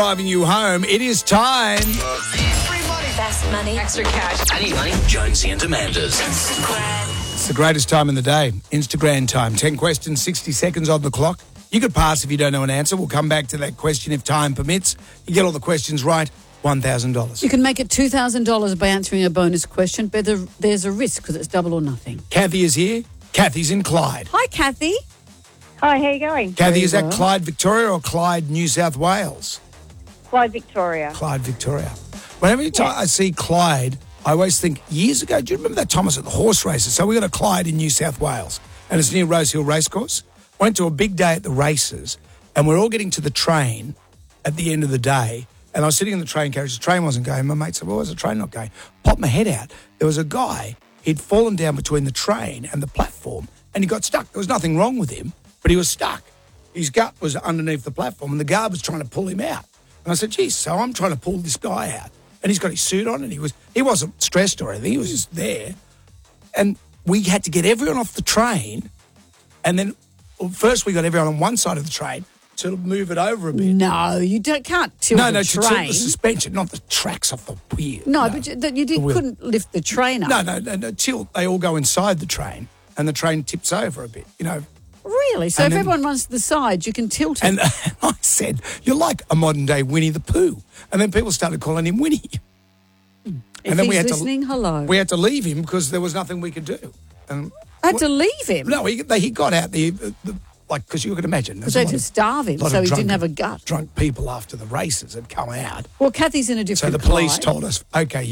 Driving you home, it is time. Free money. Fast money. Extra cash. I need money. Jonesy and Amanda's. It's the greatest time in the day, Instagram time. 10 questions, 60 seconds on the clock. You could pass if you don't know an answer. We'll come back to that question if time permits. You get all the questions right, $1,000. You can make it $2,000 by answering a bonus question, but there's a risk because it's double or nothing. Kathy is here. Kathy's in Clyde. Hi, Kathy. Hi, how you going? Kathy, is that well. Clyde, Victoria or Clyde, New South Wales? Clyde, Victoria. Clyde, Victoria. Whenever I see Clyde, I always think, years ago, do you remember that Thomas at the horse races? So we got a Clyde in New South Wales, and it's near Rose Hill Racecourse. Went to a big day at the races, and we're all getting to the train at the end of the day, and I was sitting in the train carriage. The train wasn't going. My mate said, well, why is the train not going? Popped my head out. There was a guy. He'd fallen down between the train and the platform, and he got stuck. There was nothing wrong with him, but he was stuck. His gut was underneath the platform, and the guard was trying to pull him out. And I said, geez, so I'm trying to pull this guy out. And he's got his suit on, and he wasn't stressed or anything. He was just there. And we had to get everyone off the train, and then first we got everyone on one side of the train to move it over a bit. No, you can't tilt the to train. tilt the suspension, not the tracks off the wheel. No, but couldn't lift the train up. No, tilt. They all go inside the train, and the train tips over a bit, Really? So And if then- everyone runs to the side, you can tilt it. And I said, you're like a modern-day Winnie the Pooh. And then people started calling him Winnie. if and then he's we had listening, hello. We had to leave him because there was nothing we could do. And I had to leave him. No, he got out because you could imagine. Because they had to starve him, so he didn't have a gut. Drunk people after the races had come out. Well, Kathy's in a So different the police Clyde. told us, okay,